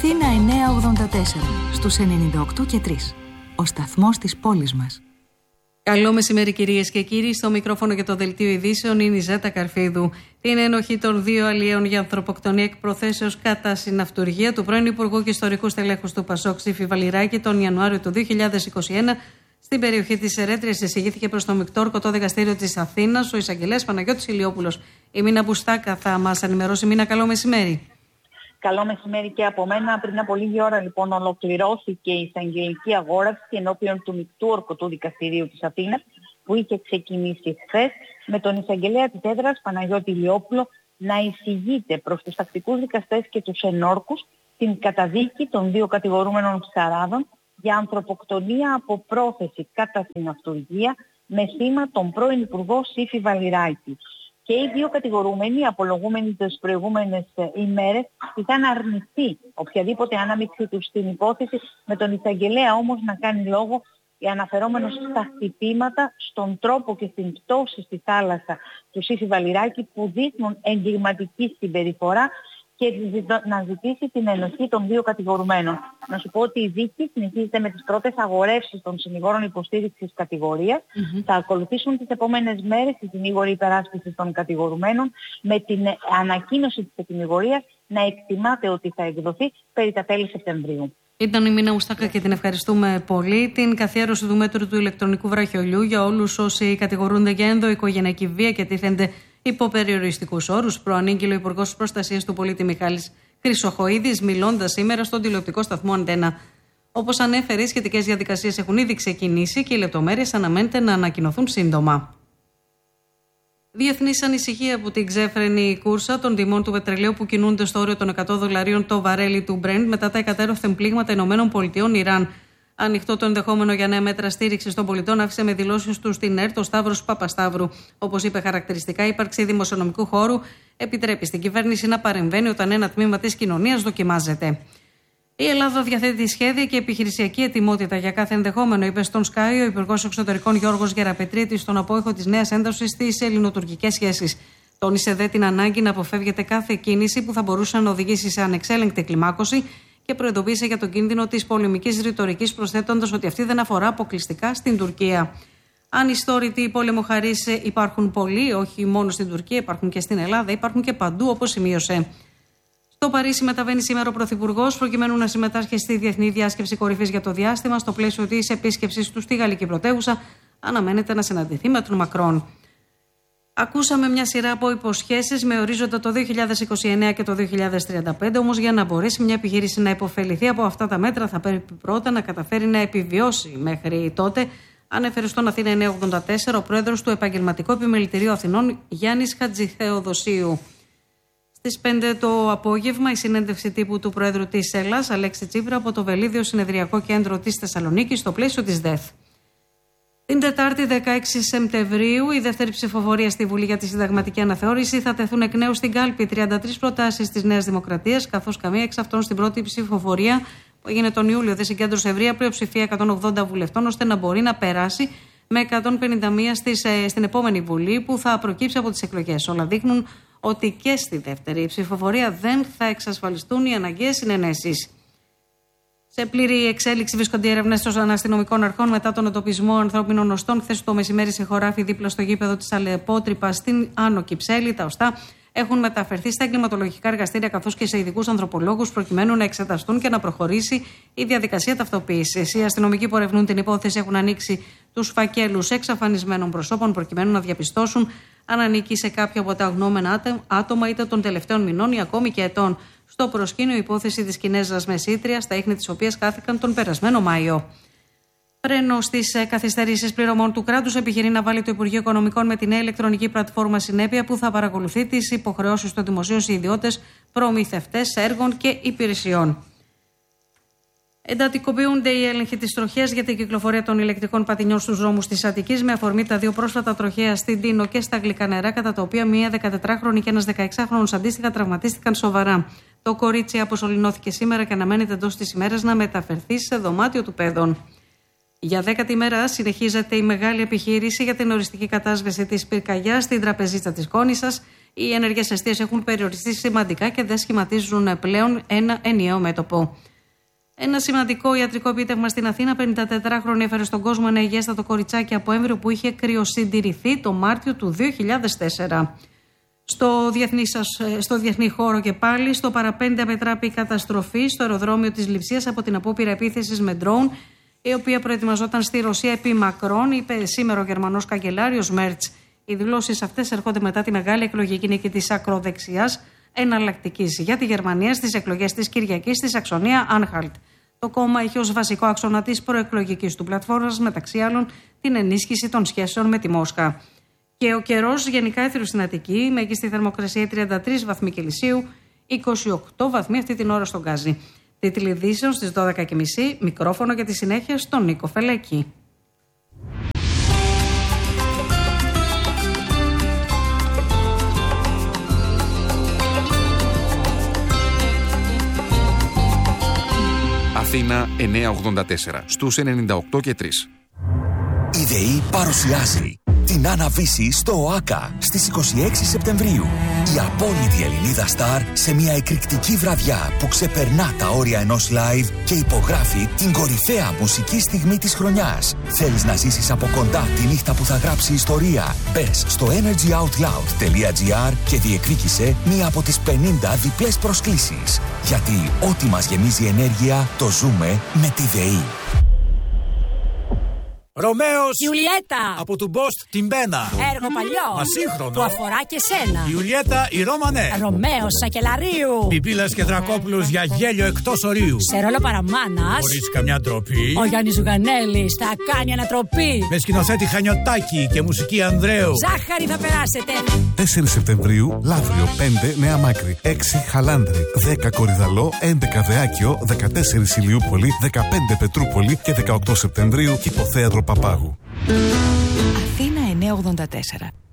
Αθήνα 984, στους 98 και 3. Ο σταθμός της πόλης μας. Καλό μεσημέρι, κυρίες και κύριοι. Στο μικρόφωνο για το Δελτίο Ειδήσεων είναι η Ζέτα Καρφίδου. Την ένοχη των 2 αλλιέων για ανθρωποκτονία εκ προθέσεως κατά συναυτουργία του πρώην Υπουργού και Ιστορικού Στελέχους του ΠΑΣΟΚ Ψήφι Βαλιράκη τον Ιανουάριο του 2021 στην περιοχή της Ερέτριας εισηγήθηκε προς το Μεικτό Ορκωτό Δικαστήριο της Αθήνας ο εισαγγελέας Παναγιώτης Ηλιόπουλος. Η Μίνα Μπουστάκα θα μας ενημερώσει. Μίνα, καλό μεσημέρι. Καλό μεσημέρι και από μένα. Πριν από λίγη ώρα λοιπόν ολοκληρώθηκε η εισαγγελική αγόρευση ενώπιον του Μεικτού Ορκωτού Δικαστηρίου της Αθήνας που είχε ξεκινήσει χθες με τον εισαγγελέα της έδρας Παναγιώτη Ηλιόπουλο να εισηγείται προς τους τακτικούς δικαστές και τους ενόρκους την καταδίκη των 2 κατηγορούμενων ψαράδων για ανθρωποκτονία από πρόθεση κατά συναυτουργία με θύμα τον πρώην Υπουργό Ψήφι Βαλιράκη. Και οι 2 κατηγορούμενοι, απολογούμενοι τις προηγούμενες ημέρες, είχαν αρνηθεί οποιαδήποτε ανάμειξη τους στην υπόθεση, με τον εισαγγελέα όμως να κάνει λόγο αναφερόμενος στα χτυπήματα, στον τρόπο και στην πτώση στη θάλασσα του Ψήφι Βαλιράκη που δείχνουν εγκληματική συμπεριφορά και να ζητήσει την ενοχή των 2 κατηγορουμένων. Να σου πω ότι η δίκη συνεχίζεται με τις πρώτες αγορεύσεις των συνηγόρων υποστήριξης κατηγορίας. Θα ακολουθήσουν τις επόμενες μέρες οι συνήγοροι υπεράσπισης των κατηγορουμένων με την ανακοίνωση της ετυμηγορίας να εκτιμάται ότι θα εκδοθεί περί τα τέλη Σεπτεμβρίου. Ήταν η Μίνα Μπουστάκα και την ευχαριστούμε πολύ. Την καθιέρωση του μέτρου του ηλεκτρονικού βραχιολιού για όλους όσοι κατηγορούνται για ενδοοικογενειακή βία και τίθενται υπό περιοριστικούς όρους, προανήγγειλε ο Υπουργός Προστασίας του Πολίτη Μιχάλης Χρυσοχοΐδης, μιλώντας σήμερα στον τηλεοπτικό σταθμό Αντένα. Όπως ανέφερε, οι σχετικές διαδικασίες έχουν ήδη ξεκινήσει και οι λεπτομέρειες αναμένεται να ανακοινωθούν σύντομα. Διεθνής ανησυχία από την ξέφρενη κούρσα των τιμών του πετρελαίου που κινούνται στο όριο των $100 το βαρέλι του Brent μετά τα εκατέρωθεν πλήγματα ΗΠΑ-Ιράν. Ανοιχτό το ενδεχόμενο για νέα μέτρα στήριξης των πολιτών άφησε με δηλώσεις του στην ΕΡΤ ο Σταύρος Παπασταύρου. Όπως είπε χαρακτηριστικά, η ύπαρξη δημοσιονομικού χώρου επιτρέπει στην κυβέρνηση να παρεμβαίνει όταν ένα τμήμα της κοινωνίας δοκιμάζεται. Η Ελλάδα διαθέτει σχέδια και επιχειρησιακή ετοιμότητα για κάθε ενδεχόμενο, είπε στον Sky ο Υπουργός Εξωτερικών Γιώργος Γεραπετρίτης στον απόϊχο της νέας έντασης στις ελληνοτουρκικές σχέσεις. Τόνισε δε την ανάγκη να αποφεύγεται κάθε κίνηση που θα μπορούσε να οδηγήσει σε ανεξέλεγκτη κλιμάκωση και προειδοποίησε για τον κίνδυνο της πολεμικής ρητορικής, προσθέτοντας ότι αυτή δεν αφορά αποκλειστικά στην Τουρκία. Ανιστόρητοι πολεμοχαρείς υπάρχουν πολλοί, όχι μόνο στην Τουρκία, υπάρχουν και στην Ελλάδα, υπάρχουν και παντού, όπως σημείωσε. Στο Παρίσι μεταβαίνει σήμερα ο Πρωθυπουργός προκειμένου να συμμετάσχει στη Διεθνή Διάσκεψη Κορυφής για το Διάστημα. Στο πλαίσιο της επίσκεψης του στη Γαλλική Πρωτεύουσα, αναμένεται να συναντηθεί με τον Μακρόν. Ακούσαμε μια σειρά από υποσχέσεις με ορίζοντα το 2029 και το 2035, όμως για να μπορέσει μια επιχείρηση να υποφεληθεί από αυτά τα μέτρα θα πρέπει πρώτα να καταφέρει να επιβιώσει μέχρι τότε, ανέφερε στον Αθήνα 984 ο πρόεδρος του Επαγγελματικού Επιμελητηρίου Αθηνών Γιάννης Χατζηθεοδοσίου. Στις 5 το απόγευμα η συνέντευξη τύπου του πρόεδρου της Ελλάς, Αλέξη Τσίπρα, από το Βελίδιο Συνεδριακό Κέντρο της Θεσσαλονίκης στο πλαίσιο της ΔΕΘ. Την Τετάρτη 16 Σεπτεμβρίου, η δεύτερη ψηφοφορία στη Βουλή για τη συνταγματική αναθεώρηση θα τεθούν εκ νέου στην κάλπη 33 προτάσεις της Νέας Δημοκρατίας, καθώς καμία εξ αυτών στην πρώτη ψηφοφορία που έγινε τον Ιούλιο δεν συγκέντρωσε ευρεία πλειοψηφία 180 βουλευτών, ώστε να μπορεί να περάσει με 151 στην επόμενη Βουλή που θα προκύψει από τις εκλογές. Όλα δείχνουν ότι και στη δεύτερη ψηφοφορία δεν θα εξασφαλιστούν οι αναγκαίες συνενέσεις. Σε πλήρη εξέλιξη βρίσκονται οι έρευνες των αστυνομικών αρχών μετά τον εντοπισμό ανθρώπινων οστών. Χθες το μεσημέρι σε χωράφι δίπλα στο γήπεδο της Αλεπότρυπας στην Άνω Κυψέλη. Τα οστά έχουν μεταφερθεί στα εγκληματολογικά εργαστήρια καθώς και σε ειδικούς ανθρωπολόγους προκειμένου να εξεταστούν και να προχωρήσει η διαδικασία ταυτοποίησης. Οι αστυνομικοί που ερευνούν την υπόθεση έχουν ανοίξει τους φακέλους εξαφανισμένων προσώπων προκειμένου να διαπιστώσουν αν ανήκει σε κάποιο από τα αγνώμενα άτομα είτε των τελευταίων μηνών ή ακόμη και ετών. Στο προσκήνιο η υπόθεση της Κινέζας Μεσίτριας, τα ίχνη της οποίας χάθηκαν τον περασμένο Μάιο. Φρένο στις καθυστερήσεις πληρωμών του κράτους επιχειρεί να βάλει το Υπουργείο Οικονομικών με την νέα ηλεκτρονική πλατφόρμα Συνέπεια που θα παρακολουθεί τις υποχρεώσεις των δημοσίων σε ιδιώτες προμηθευτές έργων και υπηρεσιών. Εντατικοποιούνται οι έλεγχοι της τροχέας για την κυκλοφορία των ηλεκτρικών πατινιών στους δρόμους της Αττικής με αφορμή τα 2 πρόσφατα τροχαία στην Τίνο και στα Γλυκά Νερά, κατά τα οποία μία 14χρονη και ένας 16χρονος αντίστοιχα τραυματίστηκαν σοβαρά. Το κορίτσι αποσωληνώθηκε σήμερα και αναμένεται εντός της ημέρας να μεταφερθεί σε δωμάτιο του παιδών. Για 10η μέρα συνεχίζεται η μεγάλη επιχείρηση για την οριστική κατάσβεση της πυρκαγιάς στην τραπεζίτσα της Κόνισσας. Οι ενεργές εστίες έχουν περιοριστεί σημαντικά και δεν σχηματίζουν πλέον ένα ενιαίο μέτωπο. Ένα σημαντικό ιατρικό επίτευγμα στην Αθήνα. 54χρονη έφερε στον κόσμο ένα υγιέστατο κοριτσάκι από έμβριο που είχε κρυοσυντηρηθεί το Μάρτιο του 2004. Στο διεθνή χώρο και πάλι, στο παραπέντε μετράπη η καταστροφή στο αεροδρόμιο της Λειψίας από την απόπειρα επίθεσης με ντρόουν, η οποία προετοιμαζόταν στη Ρωσία επί μακρόν, είπε σήμερα ο Γερμανός καγκελάριος Μέρτς. Οι δηλώσεις αυτές έρχονται μετά τη μεγάλη εκλογική νίκη της ακροδεξιάς εναλλακτικής για τη Γερμανία στις εκλογές της Κυριακής στη Σαξονία Άνχαλτ. Το κόμμα είχε ως βασικό άξονα της προεκλογικής του πλατφόρμας, μεταξύ άλλων, την ενίσχυση των σχέσεων με τη Μόσχα. Και ο καιρός γενικά έθριο στην Αττική, μέγιστη θερμοκρασία 33 βαθμοί Κελσίου, 28 βαθμοί αυτή την ώρα στον Γκάζι. Τίτλοι ειδήσεων στις 12.30, μικρόφωνο για τη συνέχεια στον Νίκο Φελέκη. Αθήνα 984 στους 98 και 3. Η ΔΕΗ παρουσιάζει την Άννα Βύση στο ΟΑΚΑ στις 26 Σεπτεμβρίου. Η απόλυτη Ελληνίδα στάρ σε μια εκρηκτική βραδιά που ξεπερνά τα όρια ενός live και υπογράφει την κορυφαία μουσική στιγμή της χρονιάς. Θέλεις να ζήσεις από κοντά τη νύχτα που θα γράψει ιστορία? Μπες στο energyoutloud.gr και διεκδίκησε μία από τις 50 διπλές προσκλήσεις. Γιατί ό,τι μας γεμίζει ενέργεια το ζούμε με τη ΔΕΗ. Ρωμαίος! Ιουλιέτα! Από του Μπόστ την Πένα. Έργο παλιό! Ασύγχρονο! Που αφορά και σένα. Ιουλιέτα η Ρώμανε. Ρωμαίος Σακελαρίου. Πιπίλας και Δρακόπουλος για γέλιο εκτός ορίου. Σε ρόλο παραμάνας. Χωρίς καμιά ντροπή. Ο Γιάννης Ζουγανέλης θα κάνει ανατροπή. Με σκηνοθέτη Χανιωτάκη και μουσική Ανδρέου. Ζάχαρη θα περάσετε. 4 Σεπτεμβρίου, Λαύριο 5 Νέα Μάκρη, 6 Χαλάνδρη, 10 Κορυδαλό, 11 Δεάκιο, 14 Ηλιούπολη, 15 Πετρούπολη και 18 Σεπτεμβρίου Κηποθέατρο Παπάγου. Αθήνα 984.